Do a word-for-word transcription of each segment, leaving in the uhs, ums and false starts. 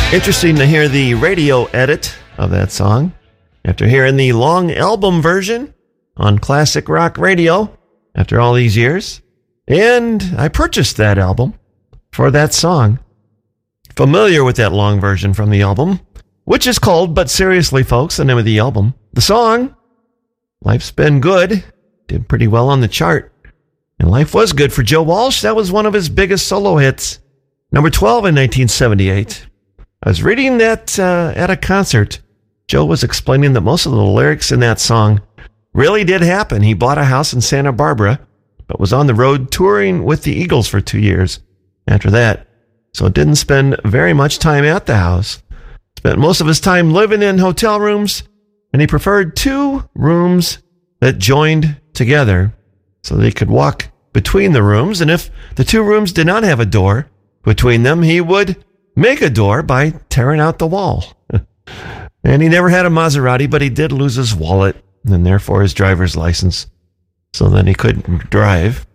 Interesting to hear the radio edit of that song after hearing the long album version on classic rock radio after all these years. And I purchased that album for that song. Familiar with that long version from the album, which is called But Seriously, folks, the name of the album. The song, Life's Been Good, did pretty well on the chart. And life was good for Joe Walsh. That was one of his biggest solo hits. Number twelve in nineteen seventy-eight. I was reading that uh, at a concert. Joe was explaining that most of the lyrics in that song really did happen. He bought a house in Santa Barbara, but was on the road touring with the Eagles for two years after that. So didn't spend very much time at the house. Spent most of his time living in hotel rooms, and he preferred two rooms that joined together so that he could walk between the rooms. And if the two rooms did not have a door between them, he would make a door by tearing out the wall. And he never had a Maserati, but he did lose his wallet and therefore his driver's license. So then he couldn't drive.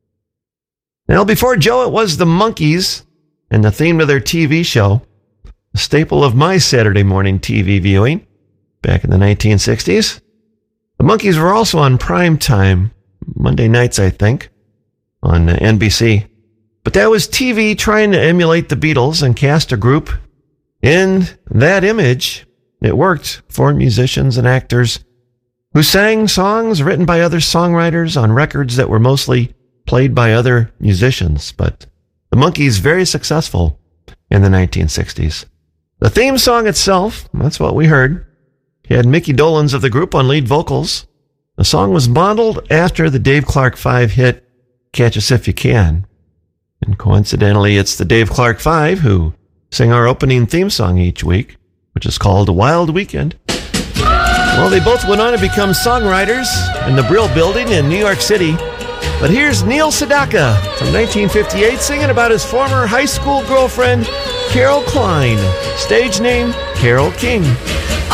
Now, before Joe, it was the Monkees and the theme of their T V show, a staple of my Saturday morning T V viewing back in the nineteen sixties. The Monkees were also on prime time, Monday nights, I think, on N B C. But that was T V trying to emulate the Beatles and cast a group in that image. It worked for musicians and actors who sang songs written by other songwriters on records that were mostly played by other musicians. But the Monkees very successful in the nineteen sixties. The theme song itself, that's what we heard. He had Mickey Dolenz of the group on lead vocals. The song was modeled after the Dave Clark Five hit Catch Us If You Can. And coincidentally, it's the Dave Clark Five who sing our opening theme song each week, which is called Wild Weekend. Well, they both went on to become songwriters in the Brill Building in New York City. But here's Neil Sedaka from nineteen fifty-eight singing about his former high school girlfriend, Carol Klein. Stage name, Carole King.